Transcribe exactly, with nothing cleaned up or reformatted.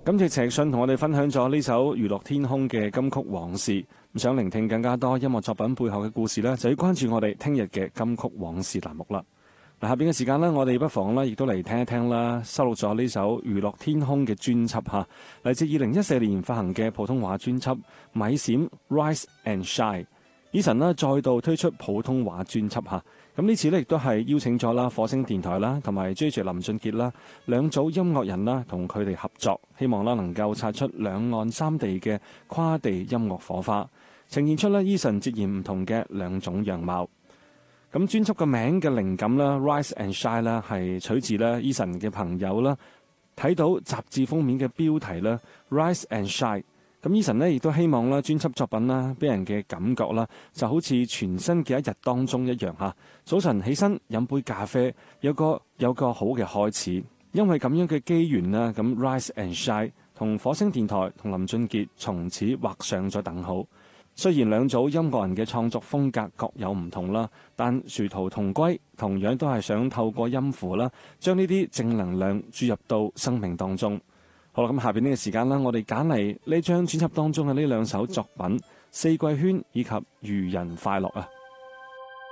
今次陳奕迅同我哋分享咗呢首《娛樂天空》嘅金曲往事。咁想聆聽更加多音樂作品背後嘅故事呢，就要關注我哋聽日嘅金曲往事欄目啦。嗱，下邊嘅時間呢，我哋不妨呢亦都嚟聽一聽啦，收錄咗呢首《娛樂天空》嘅專輯嚇，嚟自二零一四年發行嘅普通話專輯《米閃 Rise and Shine》。Eason 呢再度推出普通話專輯嚇。咁呢次呢，亦都係邀請咗啦火星電台啦，同埋 J J 林俊傑啦兩組音樂人啦，同佢哋合作，希望啦能夠擦出兩岸三地嘅跨地音樂火花，呈現出咧 Eason 截然唔同嘅兩種樣貌。咁專輯嘅名嘅靈感啦 ，Rise and Shine 啦，係取自咧 Eason 嘅朋友啦，睇到雜誌封面嘅標題啦 ，Rise and Shine。咁 Eason 呢亦都希望啦，專輯作品啦，俾人嘅感覺啦，就好似全新嘅一日當中一樣嚇。早晨起身飲杯咖啡，有個有個好嘅開始。因為咁樣嘅機緣啦，咁 Rise and Shine 同火星電台同林俊傑從此畫上咗等號。雖然兩組音樂人嘅創作風格各有唔同啦，但殊途同歸，同樣都係想透過音符啦，將呢啲正能量注入到生命當中。好啦，咁下邊呢個時間啦，我哋揀嚟呢張專輯當中嘅呢兩首作品《四季圈》以及《愚人快樂》啊。